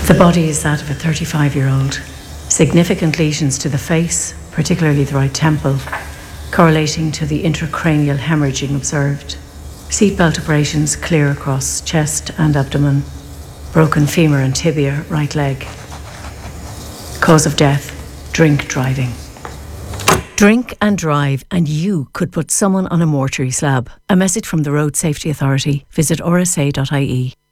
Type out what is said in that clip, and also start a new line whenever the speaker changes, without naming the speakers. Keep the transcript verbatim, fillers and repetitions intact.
The body is that of a thirty-five-year-old. Significant lesions to the face, particularly the right temple, correlating to the intracranial hemorrhaging observed. Seatbelt abrasions clear across chest and abdomen. Broken femur and tibia, right leg. Cause of death, drink driving. Drink and drive and you could put someone on a mortuary slab. A message from the Road Safety Authority. Visit r s a dot i e.